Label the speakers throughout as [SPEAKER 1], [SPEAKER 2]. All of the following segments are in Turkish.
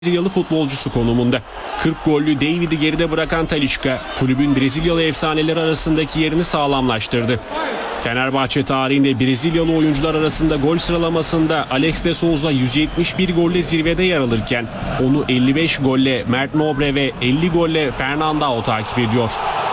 [SPEAKER 1] Brezilyalı futbolcusu konumunda. 40 gollü David'i geride bırakan Talisca, kulübün Brezilyalı efsaneleri arasındaki yerini sağlamlaştırdı. Fenerbahçe tarihinde Brezilyalı oyuncular arasında gol sıralamasında Alex de Souza 171 golle zirvede yer alırken onu 55 golle Mert Nobre ve 50 golle Fernandao takip ediyor.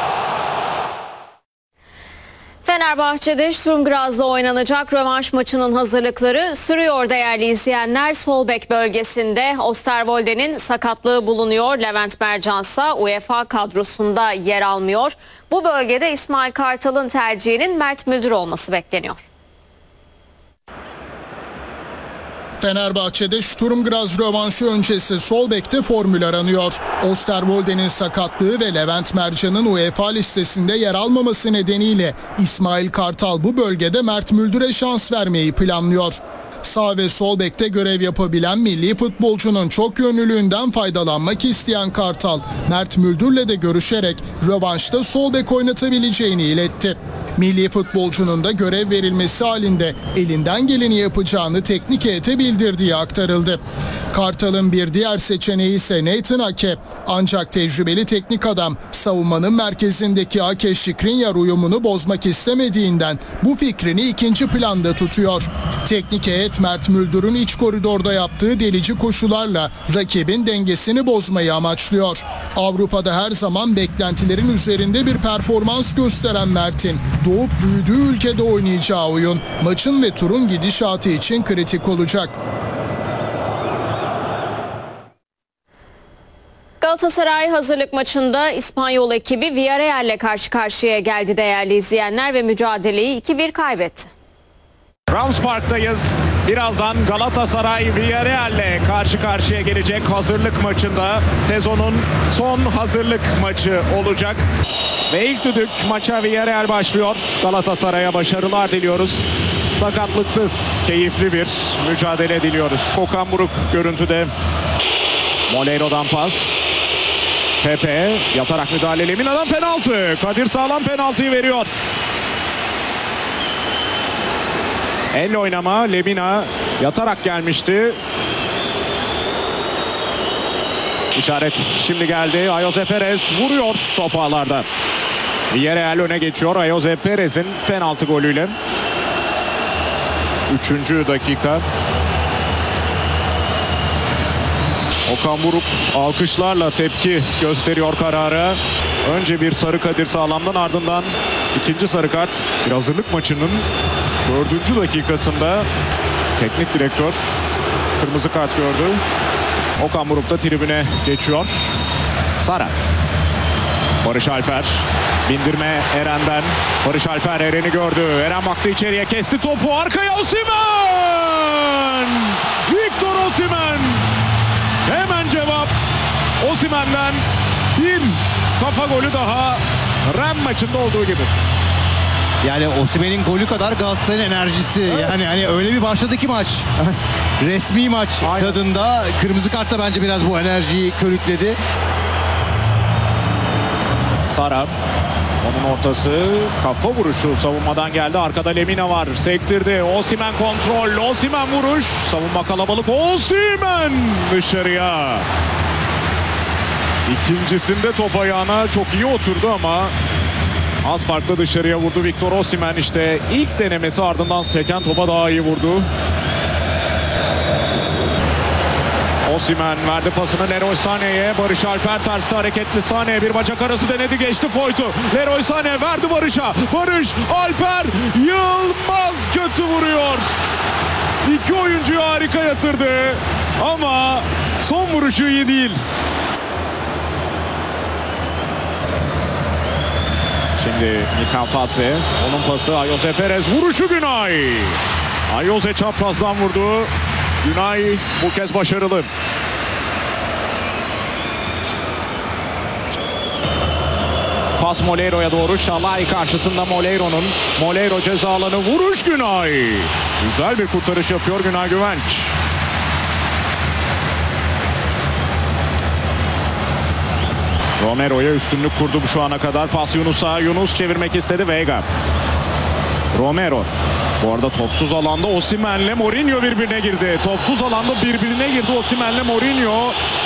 [SPEAKER 2] Fenerbahçe'de Sturm Graz'la oynanacak rövanş maçının hazırlıkları sürüyor değerli izleyenler. Sol bek bölgesinde Osterwolde'nin sakatlığı bulunuyor. Levent Mercan ise UEFA kadrosunda yer almıyor. Bu bölgede İsmail Kartal'ın tercihinin Mert Müldür olması bekleniyor.
[SPEAKER 3] Fenerbahçe'de Sturm Graz rövanşı öncesi sol bekte formül aranıyor. Osterwolde'nin sakatlığı ve Levent Mercan'ın UEFA listesinde yer almaması nedeniyle İsmail Kartal bu bölgede Mert Müldür'e şans vermeyi planlıyor. Sağ ve sol bekte görev yapabilen milli futbolcunun çok yönlülüğünden faydalanmak isteyen Kartal, Mert Müldür'le de görüşerek rövanşta sol bek oynatabileceğini iletti. Milli futbolcunun da görev verilmesi halinde elinden geleni yapacağını teknik heyete bildirdiği aktarıldı. Kartal'ın bir diğer seçeneği ise Nathan Ake. Ancak tecrübeli teknik adam savunmanın merkezindeki Ake-Skriniar uyumunu bozmak istemediğinden bu fikrini ikinci planda tutuyor. Teknik heyet Mert Müldür'ün iç koridorda yaptığı delici koşularla rakibin dengesini bozmayı amaçlıyor. Avrupa'da her zaman beklentilerin üzerinde bir performans gösteren Mert'in doğup büyüdüğü ülkede oynayacağı oyun maçın ve turun gidişatı için kritik olacak.
[SPEAKER 2] Galatasaray hazırlık maçında İspanyol ekibi Villarreal'le karşı karşıya geldi değerli izleyenler ve mücadeleyi 2-1 kaybetti.
[SPEAKER 4] Rams Park'tayız. Birazdan Galatasaray Villarreal'le karşı karşıya gelecek hazırlık maçında. Sezonun son hazırlık maçı olacak. Ve ilk düdük maça Villarreal başlıyor. Galatasaray'a başarılar diliyoruz. Sakatlıksız, keyifli bir mücadele diliyoruz. Okan Buruk görüntüde. Moleiro'dan pas. Pepe yatarak müdahale. Lemina'dan penaltı. Kadir Sağlam penaltıyı veriyor. Elle oynama. Lemina yatarak gelmişti. İşaret şimdi geldi. Ayoze Perez vuruyor top ağlarda. Villarreal öne geçiyor. Ayoze Perez'in penaltı golüyle. 3. dakika. Okan Buruk alkışlarla tepki gösteriyor karara. Önce bir sarı Kadir Sağlam'dan, ardından ikinci sarı kart. Bir hazırlık maçının 4. dakikasında teknik direktör kırmızı kart gördü. Okan Buruk da tribüne geçiyor. Sara. Barış Alper. Bindirme Eren'den. Barış Alper Eren'i gördü. Eren baktı içeriye, kesti topu. Arkaya Osimhen! Victor Osimhen! Hemen cevap Osimhen'den, bir kafa golü daha Ren maçında olduğu gibi.
[SPEAKER 5] Yani Osimhen'in golü kadar Galatasaray'ın enerjisi. Evet. Yani hani öyle bir başladı ki maç. Resmi maç tadında. Kırmızı kart da bence biraz bu enerjiyi körükledi.
[SPEAKER 4] Sara. Onun ortası, kafa vuruşu savunmadan geldi. Arkada Lemina var. Sektirdi. Osimhen kontrol. Osimhen vuruş. Savunma kalabalık. Osimhen dışarıya. İkincisinde top ayağına çok iyi oturdu ama az farklı dışarıya vurdu Victor Osimhen. İşte ilk denemesi, ardından seken topa daha iyi vurdu. Osimhen verdi pasını Leroy Sané'ye. Barış Alper terste hareketli. Sané bir bacak arası denedi, geçti Foyt'u. Leroy Sané verdi Barış'a. Barış Alper Yılmaz kötü vuruyor. İki oyuncuyu harika yatırdı ama son vuruşu iyi değil. Şimdi Mikal Tatse, onun pası Ayoze Perez, vuruşu Günay. Ayoze çaprazdan vurdu. Günay bu kez başarılı. Pas Moleiro'ya doğru. Şalay karşısında Moleiro'nun. Moleiro ceza alanı, vuruş Günay. Güzel bir kurtarış yapıyor Günay Güvenç. Romero'ya üstünlük kurdu şu ana kadar. Pas Yunus'a. Yunus çevirmek istedi. Vega. Romero. Bu arada topsuz alanda Osimhen'le Mourinho birbirine girdi. Topsuz alanda birbirine girdi Osimhen'le Mourinho.